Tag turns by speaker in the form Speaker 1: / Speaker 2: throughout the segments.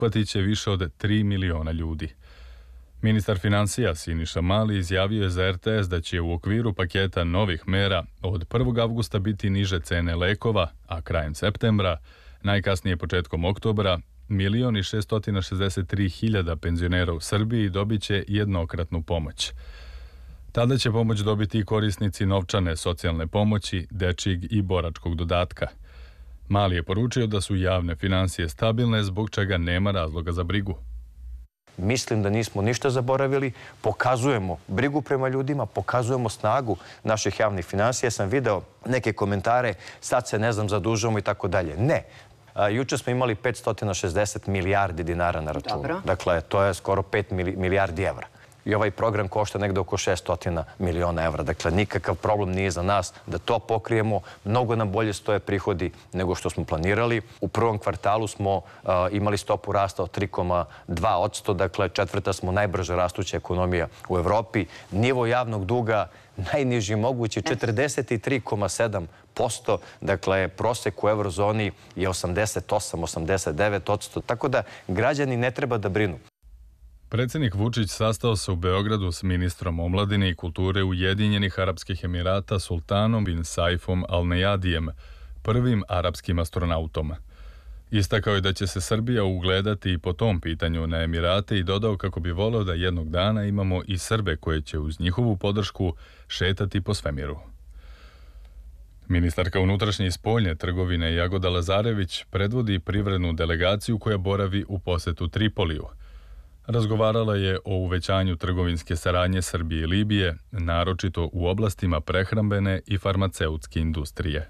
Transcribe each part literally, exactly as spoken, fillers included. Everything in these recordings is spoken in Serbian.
Speaker 1: Uhvatit će više od tri miliona ljudi. Ministar financija Siniša Mali izjavio je za er te es da će u okviru paketa novih mera od prvog avgusta biti niže cene lekova, a krajem septembra, najkasnije početkom oktobra, milion i šestotina šezdeset tri hiljada penzionera u Srbiji dobit će jednokratnu pomoć. Tada će pomoć dobiti i korisnici novčane socijalne pomoći, dečijeg i boračkog dodatka. Mali je poručio da su javne finansije stabilne, zbog čega nema razloga za brigu.
Speaker 2: Mislim da nismo ništa zaboravili, pokazujemo brigu prema ljudima, pokazujemo snagu naših javnih finansija. Ja sam video neke komentare, sad se ne znam zadužujemo i tako dalje. Ne. Juče smo imali petsto šezdeset milijardi dinara na računu.
Speaker 3: Dobro.
Speaker 2: Dakle, to je skoro pet milijardi evra. I ovaj program košta negde oko šesto miliona evra. Dakle, nikakav problem nije za nas da to pokrijemo. Mnogo nam bolje stoje prihodi nego što smo planirali. U prvom kvartalu smo uh, imali stopu rasta od tri zarez dva posto. Dakle, četvrta smo najbrže rastuća ekonomija u Evropi. Nivo javnog duga najniži mogući, četrdeset tri zarez sedam posto. Dakle, prosek u eurozoni je osamdeset osam osamdeset devet posto. Tako da građani ne treba da brinu.
Speaker 1: Predsjednik Vučić sastao se u Beogradu s ministrom omladine i kulture Ujedinjenih Arapskih Emirata Sultanom bin Saifom Al Neyadijem, prvim arapskim astronautom. Istakao je da će se Srbija ugledati i po tom pitanju na Emirate i dodao kako bi voleo da jednog dana imamo i Srbe koje će uz njihovu podršku šetati po svemiru. Ministarka unutrašnje i spoljne trgovine Jagoda Lazarević predvodi privrednu delegaciju koja boravi u posetu Tripoliju. Razgovarala je o uvećanju trgovinske saradnje Srbije i Libije, naročito u oblastima prehrambene i farmaceutske industrije.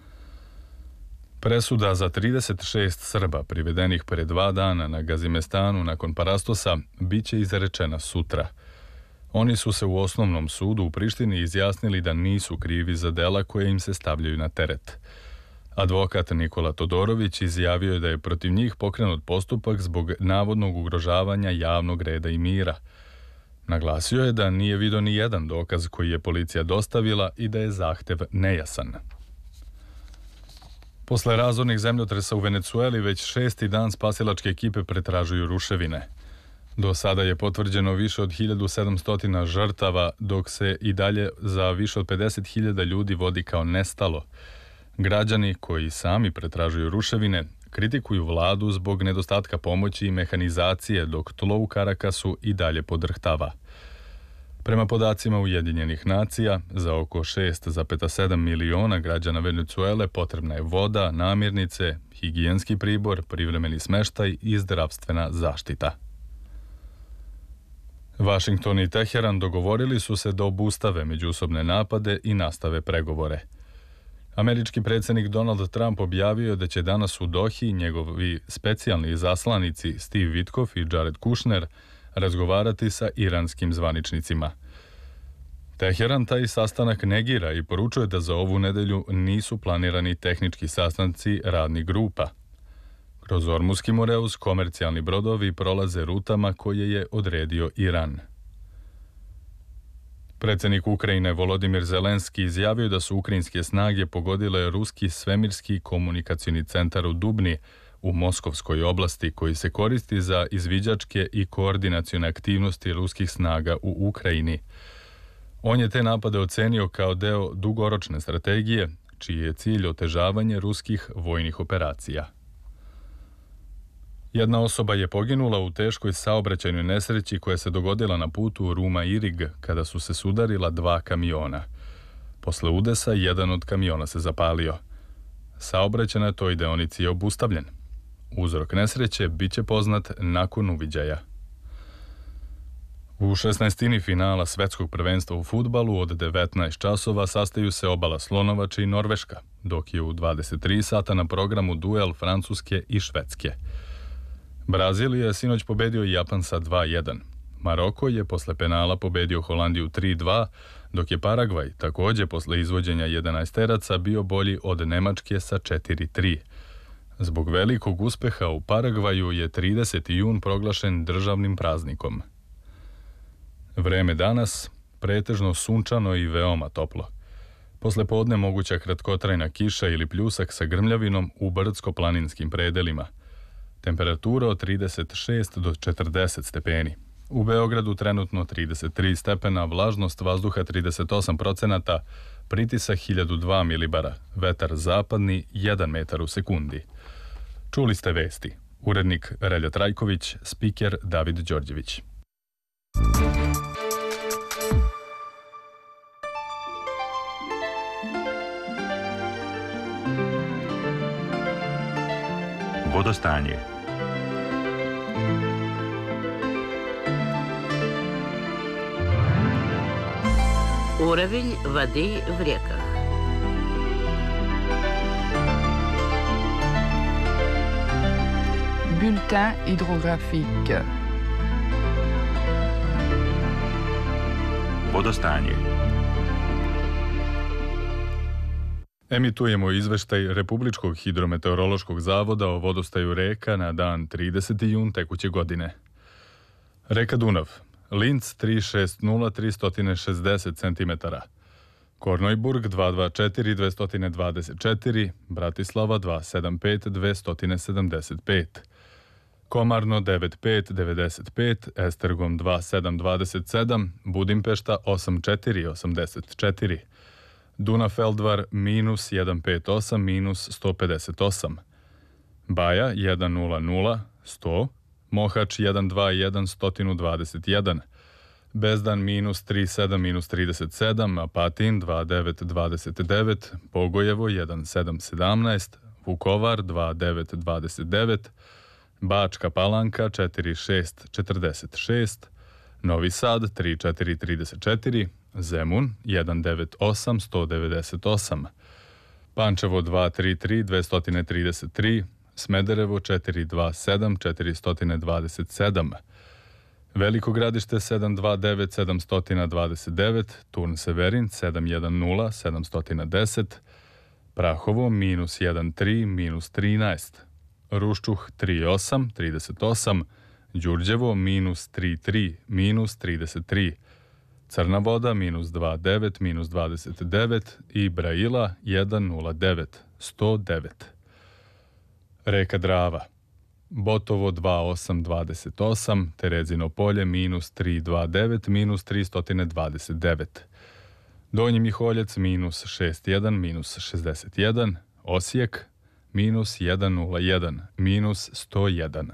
Speaker 1: Presuda za trideset šest Srba privedenih pre dva dana na Gazimestanu nakon Parastosa biće izrečena sutra. Oni su se u osnovnom sudu u Prištini izjasnili da nisu krivi za dela koje im se stavljaju na teret. Advokat Nikola Todorović izjavio je da je protiv njih pokrenut postupak zbog navodnog ugrožavanja javnog reda i mira. Naglasio je da nije vidio ni jedan dokaz koji je policija dostavila i da je zahtev nejasan. Posle razornih zemljotresa u Venecueli već šesti dan spasilačke ekipe pretražuju ruševine. Do sada je potvrđeno više od hiljadu sedamsto žrtava, dok se i dalje za više od pedeset hiljada ljudi vodi kao nestalo. Građani koji sami pretražuju ruševine kritikuju vladu zbog nedostatka pomoći i mehanizacije, dok tlo u Karakasu i dalje podrhtava. Prema podacima Ujedinjenih nacija, za oko šest zarez sedam miliona građana Venecuele potrebna je voda, namirnice, higijenski pribor, privremeni smeštaj i zdravstvena zaštita. Vašington i Teheran dogovorili su se da obustave međusobne napade i nastave pregovore. Američki predsjednik Donald Trump objavio da će danas u Dohi njegovi specijalni izaslanici Steve Witkoff i Jared Kushner razgovarati sa iranskim zvaničnicima. Teheran taj sastanak negira i poručuje da za ovu nedelju nisu planirani tehnički sastanci radnih grupa. Kroz Ormuski Moreus komercijalni brodovi prolaze rutama koje je odredio Iran. Predsjednik Ukrajine Volodimir Zelenski izjavio da su ukrajinske snage pogodile ruski svemirski komunikacioni centar u Dubni u Moskovskoj oblasti, koji se koristi za izviđačke i koordinacione aktivnosti ruskih snaga u Ukrajini. On je te napade ocenio kao deo dugoročne strategije, čiji je cilj otežavanje ruskih vojnih operacija. Jedna osoba je poginula u teškoj saobraćajnoj nesreći koja se dogodila na putu Ruma-Irig kada su se sudarila dva kamiona. Posle udesa jedan od kamiona se zapalio. Saobraćaj na toj deonici je obustavljen. Uzrok nesreće biće poznat nakon uviđaja. U šesnaestini finala svetskog prvenstva u fudbalu od devetnaest časova sastaju se Obala Slonovača i Norveška, dok je u dvadeset tri sata na programu duel Francuske i Švedske. Brazil je sinoć pobedio Japan sa dva jedan. Maroko je posle penala pobedio Holandiju tri dva, dok je Paragvaj također posle izvođenja jedanaesteraca bio bolji od Nemačke sa četiri tri. Zbog velikog uspeha u Paragvaju je trideseti jun proglašen državnim praznikom. Vreme danas pretežno sunčano i veoma toplo. Posle podne moguća kratkotrajna kiša ili pljusak sa grmljavinom u brdsko-planinskim predelima. Temperatura od trideset šest do četrdeset stepeni. U Beogradu trenutno trideset tri stepena, vlažnost vazduha trideset osam procenata, pritisak hiljadu dva milibara, vetar zapadni jedan metar u sekundi. Čuli ste vesti. Urednik Relja Trajković, spiker David Đorđević.
Speaker 3: Vodostanje.
Speaker 4: Уровень воды в реках.
Speaker 5: Bulletin hydrographique.
Speaker 3: Vodostanje.
Speaker 1: Emitujemo izveštaj Republičkog hidrometeorološkog zavoda o vodostaju reka na dan trideseti jun tekuće godine. Reka Dunav, Linz tri šest nula tri šezdeset centimetara, Kornojburg dva dva četiri dvesta dvadeset četiri, Bratislava dva sedam pet dvesta sedamdeset pet, Komarno devet pet devedeset pet, Estergom dva sedam dvadeset sedam, Budimpešta osam četiri osamdeset četiri, Dunafeldvar minus jedan pet osam minus sto pedeset osam, Baja jedan nula nula sto, Mohač jedan dva jedan sto dvadeset jedan, Bezdan minus tri sedam minus trideset sedam, Apatin dva devet dvadeset devet, Pogojevo jedan sedam sedamnaest, Vukovar dva devet dvadeset devet, Bačka Palanka četiri šest četrdeset šest, Novi Sad tri četiri trideset četiri, Zemun jedan devet osam sto devedeset osam, Pančevo dva tri tri dvesta trideset tri, Smederevo četiri dva sedam četiristo dvadeset sedam, Veliko Gradište sedam dva devet sedamsto dvadeset devet, Turn Severin sedam jedan nula sedamsto deset, Prahovo minus jedan tri minus trinaest, Ruščuh tri osam trideset osam, Đurđevo minus tri tri minus trideset tri, Crna Voda minus dva devet minus dvadeset devet i Braila jedan nula devet sto devet. Reka Drava, Botovo dva osam dvadeset osam, Terezino Polje minus tri dva devet minus tristo dvadeset devet, Donji Miholjac minus šest jedan minus šezdeset jedan, Osijek minus jedan nula jedan minus sto jedan.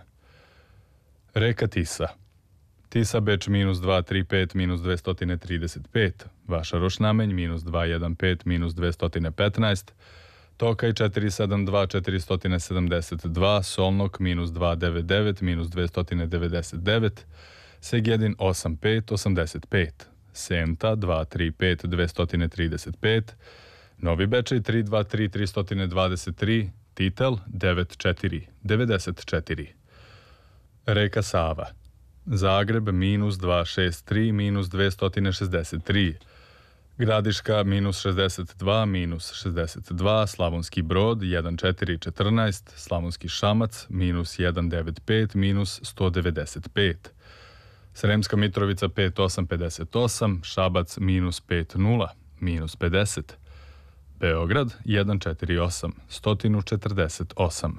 Speaker 1: Reka Tisa, Tisa Beč minus dva tri pet minus dvesta trideset pet, Vašaroš Namenj minus dva jedan pet minus dvesta petnaest, Tokaj četiri sedam dva četiristo sedamdeset dva, Solnok minus dva devet devet minus dvesta devedeset devet, Segedin osam pet osamdeset pet, Senta dva tri pet dvesta trideset pet, Novi Bečej tri dva tri tristo dvadeset tri, Titel devet četiri devedeset četiri. Reka Sava, Zagreb minus dva šest tri minus dvesta šezdeset tri, Gradiška minus šezdeset dva minus šezdeset dva, Slavonski Brod jedan četiri četrnaest, Slavonski Šamac minus jedan devet pet minus sto devedeset pet, Sremska Mitrovica pet osam pedeset osam, Šabac minus pet nula minus pedeset, Beograd jedan četiri osam sto četrdeset osam.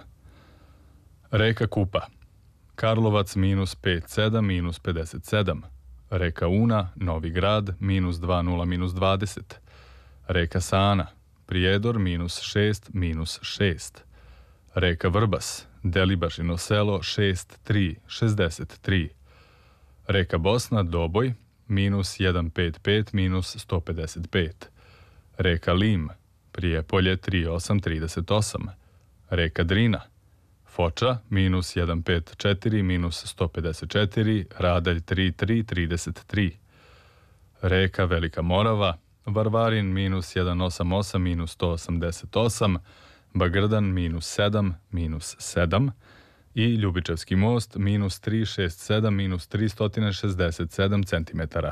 Speaker 1: Reka Kupa, Karlovac minus pet sedam minus pedeset sedam, Reka Una, Novi Grad, minus dva nula minus dvadeset, Reka Sana, Prijedor, minus šest minus šest, Reka Vrbas, Delibašino selo, šest tri šezdeset tri, Reka Bosna, Doboj, minus jedan pet pet minus sto pedeset pet, Reka Lim, Prijepolje, tri osam trideset osam, Reka Drina, Foča, minus jedan pet četiri minus sto pedeset četiri, Radelj tri tri trideset tri, Reka Velika Morava, Varvarin, minus jedan osam osam minus sto osamdeset osam, Bagrdan, minus sedam minus sedam i Ljubičevski most, minus tri šest sedam minus tristo šezdeset sedam centimetara.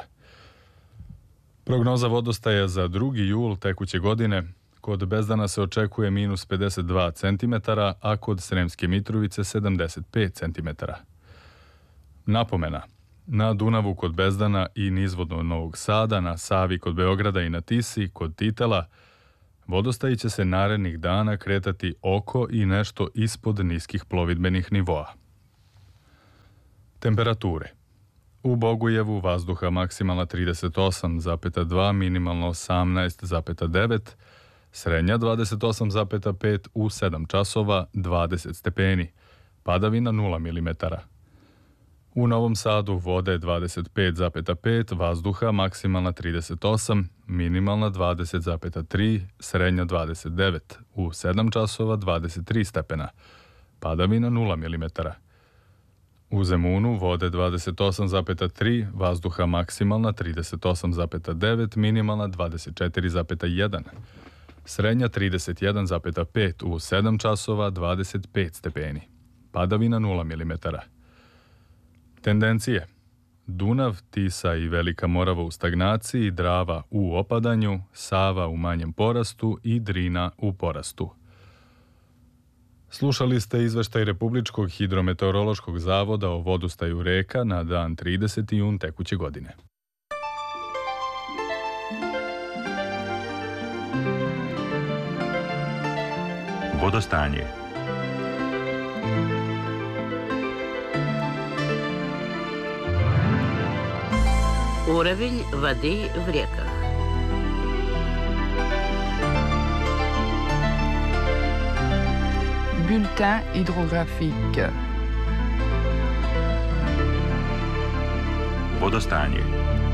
Speaker 1: Prognoza vodostaja za drugi jul tekuće godine: kod Bezdana se očekuje minus pedeset dva centimetara, a kod Sremske Mitrovice sedamdeset pet centimetara. Napomena: na Dunavu kod Bezdana i nizvodno Novog Sada, na Savi kod Beograda i na Tisi kod Titela Vodostaji će se narednih dana kretati oko i nešto ispod niskih plovidbenih nivoa. Temperature. U Bogujevu vazduha maksimalna trideset osam zarez dva, minimalno osamnaest zarez devet, srednja dvadeset osam zarez pet, u sedam časova dvadeset stepeni, padavina nula milimetara. U Novom Sadu vode dvadeset pet zarez pet, vazduha maksimalna trideset osam, minimalna dvadeset zarez tri, srednja dvadeset devet, u sedam časova dvadeset tri stepena, padavina nula milimetara. U Zemunu vode dvadeset osam zarez tri, vazduha maksimalna trideset osam zarez devet, minimalna dvadeset četiri zarez jedan, srednja trideset jedan zarez pet, u sedam časova dvadeset pet stepeni, padavina nula milimetara. Tendencije. Dunav, Tisa i Velika Morava u stagnaciji, Drava u opadanju, Sava u manjem porastu i Drina u porastu. Slušali ste izveštaj Republičkog hidrometeorološkog zavoda o vodostaju reka na dan trideseti jun tekuće godine.
Speaker 3: Vodostanje.
Speaker 4: Уровень воды в реках.
Speaker 5: Bulletin hydrographique.
Speaker 3: Vodostanje.